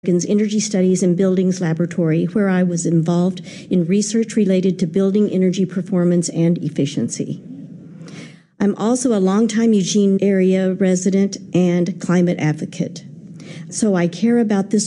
Energy Studies and Buildings Laboratory, where I was involved in research related to building energy performance and efficiency. I'm also a longtime Eugene area resident and climate advocate. So I care about this